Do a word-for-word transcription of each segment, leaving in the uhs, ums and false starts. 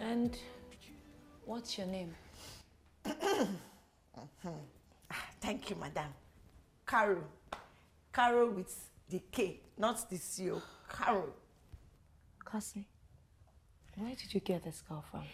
And what's your name? mm-hmm. ah, thank you, madam. Carol. Carol with the K, not the C O. Carol. Cassie, where did you get this girl from?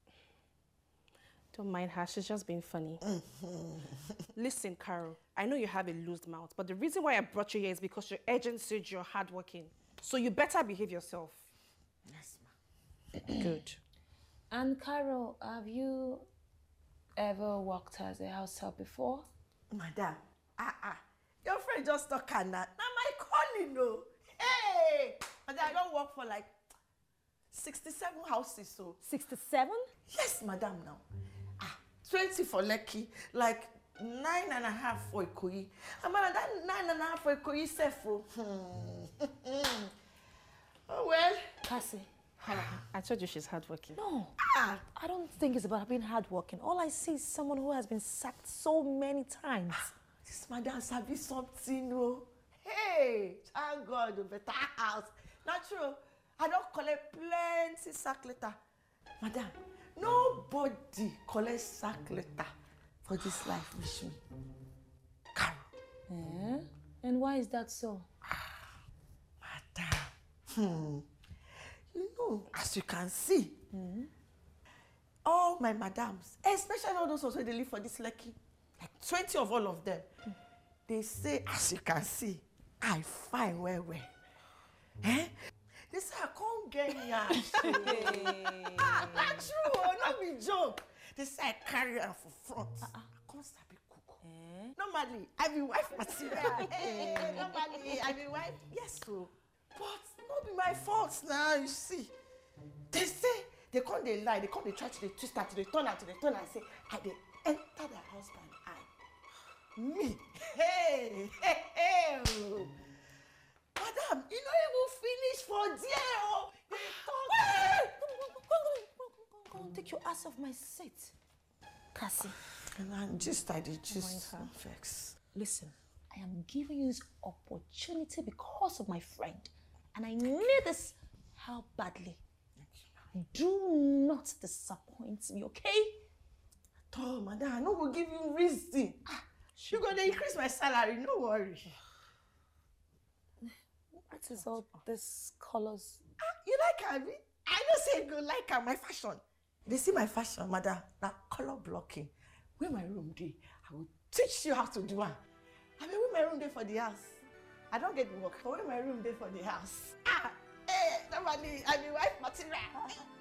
Don't mind her, she's just being funny. Mm-hmm. Listen, Carol, I know you have a loose mouth, but the reason why I brought you here is because your agent said you're hardworking. So you better behave yourself. Yes, ma'am. Good. And Carol, have you ever worked as a house help before? Madam, ah ah, your friend just talk on that. Now my calling, no. Hey, madam, I don't work for like sixty-seven houses, so. sixty-seven? Yes, madam, now. Ah, twenty for Lekki, like nine and a half for Ikoyi. And madam, that nine and a half for Ikoyi, Sefo. Hmm. Oh, well. Cassie. I told you she's hardworking. No, ah. I don't think it's about being hardworking. All I see is someone who has been sacked so many times. Ah, this madam sabi something, no. Hey, thank God, a better house. Not true. I don't collect plenty sack letter. Madam, nobody collects sack letter for this life with me. Carol. Eh? And why is that so? Ah, madam. Hmm. You know, as you can see, mm-hmm. all my madams, especially all those also they live for this Lekki, like twenty of all of them, mm. they say, as you can see, I fine well well. Eh? They say I can't get yash. That's true, not be joke. They say I carry her for front. Uh-uh. I can't sabi cook. Eh? Normally, I be wife material. Hey, normally, I be wife. Yes, so. But not be my fault now, you see. They say, they can't they lie, they can't they try to they twist that, they turn out, they turn and say, I they enter their husband eye. Me. Hey, hey, hey. Madam, you know you will finish for there. Oh. They talk. Go, go, go, go, go, go, go, take your ass off my seat. Cassie. And I'm just, I did just vex. Listen, I am giving you this opportunity because of my friend. And I need this help badly. Do not disappoint me, okay? Oh, madam, I no go give you reason. Ah, you gonna increase my salary, no worry. What is all this colors? Ah, you like Abby? I know say you go like her, my fashion. They see my fashion, madam, now color blocking. Where my room day, I will teach you how to do it. I mean, where my room day for the house? I don't get work, but where my room day for the house? Ah, eh, nobody, I mean, wife material.